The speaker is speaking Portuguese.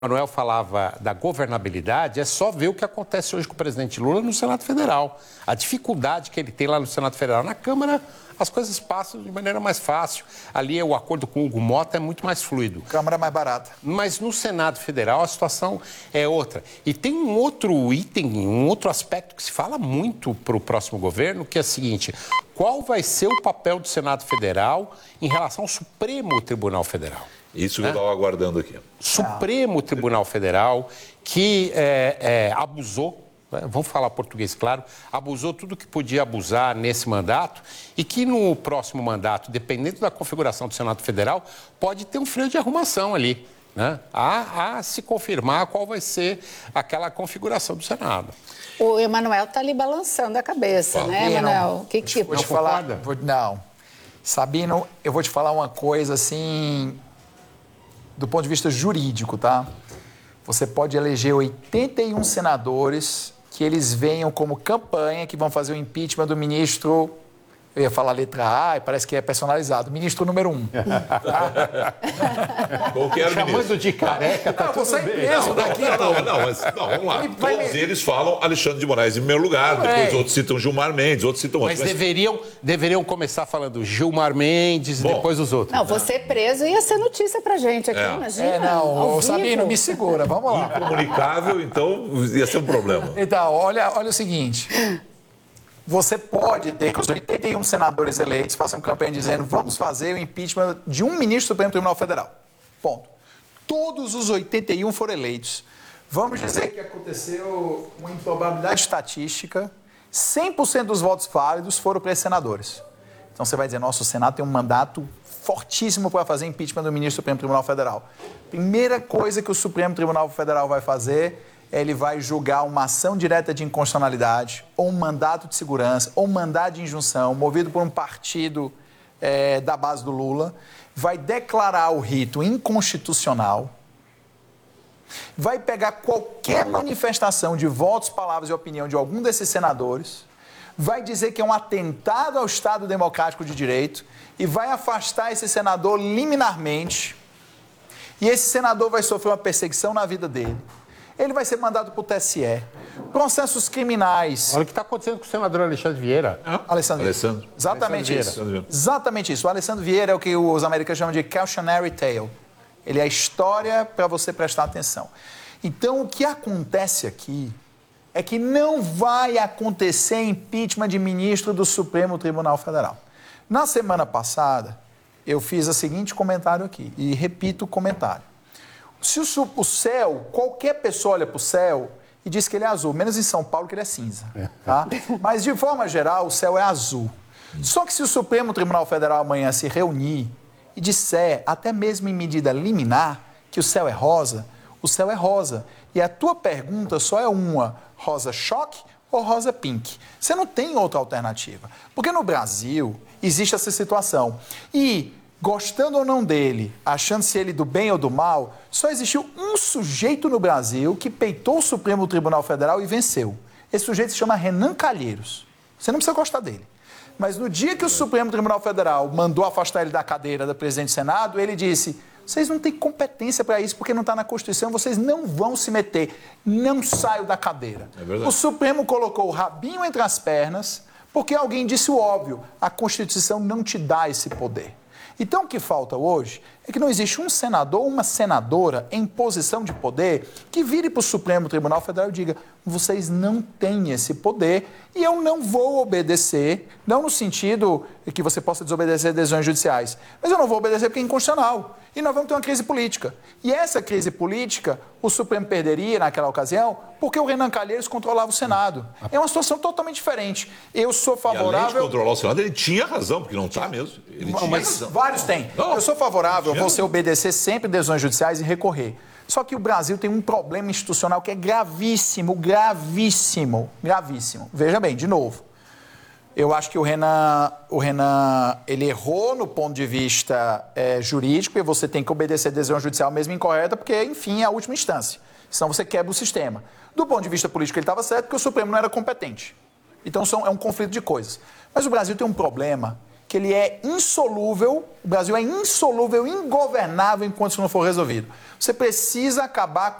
Manuel falava da governabilidade, é só ver o que acontece hoje com o presidente Lula no Senado Federal. A dificuldade que ele tem lá no Senado Federal. Na Câmara, as coisas passam de maneira mais fácil. Ali, o acordo com o Hugo Mota é muito mais fluido. Câmara é mais barata. Mas no Senado Federal, a situação é outra. E tem um outro item, um outro aspecto que se fala muito para o próximo governo, que é o seguinte: qual vai ser o papel do Senado Federal em relação ao Supremo Tribunal Federal? Isso que eu estava aguardando aqui. Supremo Tribunal Federal, que abusou, vamos falar português claro, abusou tudo que podia abusar nesse mandato e que no próximo mandato, dependendo da configuração do Senado Federal, pode ter um freio de arrumação ali, né? A se confirmar qual vai ser aquela configuração do Senado. O Emanuel está ali balançando a cabeça, né, Emanuel? Que Vou te falar. Não. Sabino, eu vou te falar uma coisa assim, do ponto de vista jurídico, tá? Você pode eleger 81 senadores que eles venham como campanha que vão fazer o impeachment do ministro, eu ia falar letra A, e parece que é personalizado, ministro número 1. Qualquer Chamando ministro. de careca, tá tudo bem. Preso daqui, Não, vamos lá. Todos eles falam Alexandre de Moraes em primeiro lugar, depois outros citam Gilmar Mendes, outros citam outros. Mas deveriam começar falando Gilmar Mendes e depois os outros. Não, você preso ia ser notícia pra gente aqui, imagina. Não, Sabino, me segura, vamos lá. Incomunicável, então ia ser um problema. Então, olha o seguinte. Você pode ter que os 81 senadores eleitos façam campanha dizendo vamos fazer o impeachment de um ministro do Supremo Tribunal Federal. Ponto. Todos os 81 foram eleitos. Vamos dizer que aconteceu uma improbabilidade estatística, 100% dos votos válidos foram para esses senadores. Então você vai dizer, nossa, o Senado tem um mandato fortíssimo para fazer impeachment do ministro do Supremo Tribunal Federal. Primeira coisa que o Supremo Tribunal Federal vai fazer, ele vai julgar uma ação direta de inconstitucionalidade, ou um mandato de segurança, ou um mandato de injunção, movido por um partido da base do Lula, vai declarar o rito inconstitucional, vai pegar qualquer manifestação de votos, palavras e opinião de algum desses senadores, vai dizer que é um atentado ao Estado Democrático de Direito e vai afastar esse senador liminarmente, e esse senador vai sofrer uma perseguição na vida dele. Ele vai ser mandado para o TSE. Processos criminais. Olha o que está acontecendo com o senador Alexandre Vieira. Alessandro. Exatamente isso. Exatamente isso. O Alessandro Vieira é o que os americanos chamam de cautionary tale. Ele é a história para você prestar atenção. Então, o que acontece aqui é que não vai acontecer impeachment de ministro do Supremo Tribunal Federal. Na semana passada, eu fiz o seguinte comentário aqui, e repito o comentário. Se o céu, qualquer pessoa olha para o céu e diz que ele é azul, menos em São Paulo que ele é cinza, tá? Mas de forma geral o céu é azul. Só que se o Supremo Tribunal Federal amanhã se reunir e disser, até mesmo em medida liminar, que o céu é rosa, o céu é rosa. E a tua pergunta só é uma, rosa choque ou rosa pink? Você não tem outra alternativa. Porque no Brasil existe essa situação. E gostando ou não dele, achando-se ele do bem ou do mal, só existiu um sujeito no Brasil que peitou o Supremo Tribunal Federal e venceu. Esse sujeito se chama Renan Calheiros. Você não precisa gostar dele. Mas no dia que o Supremo Tribunal Federal mandou afastar ele da cadeira da presidente do Senado, ele disse, vocês não têm competência para isso porque não está na Constituição, vocês não vão se meter, não saiam da cadeira. O Supremo colocou o rabinho entre as pernas porque alguém disse o óbvio, a Constituição não te dá esse poder. Então, o que falta hoje é que não existe um senador ou uma senadora em posição de poder que vire para o Supremo Tribunal Federal e diga vocês não têm esse poder e eu não vou obedecer, não no sentido que você possa desobedecer decisões judiciais, mas eu não vou obedecer porque é inconstitucional. E nós vamos ter uma crise política. E essa crise política, o Supremo perderia naquela ocasião porque o Renan Calheiros controlava o Senado. É uma situação totalmente diferente. Eu sou favorável... E além de controlar o Senado, ele tinha razão, porque não está mesmo. Ele tinha razão. Vários têm. Eu sou favorável a você obedecer sempre decisões judiciais e recorrer. Só que o Brasil tem um problema institucional que é gravíssimo, gravíssimo, gravíssimo. Veja bem, de novo. Eu acho que o Renan ele errou no ponto de vista jurídico e você tem que obedecer a decisão judicial mesmo incorreta porque, enfim, é a última instância. Senão você quebra o sistema. Do ponto de vista político, ele estava certo porque o Supremo não era competente. Então, é um conflito de coisas. Mas o Brasil tem um problema que ele é insolúvel, o Brasil é insolúvel, ingovernável enquanto isso não for resolvido. Você precisa acabar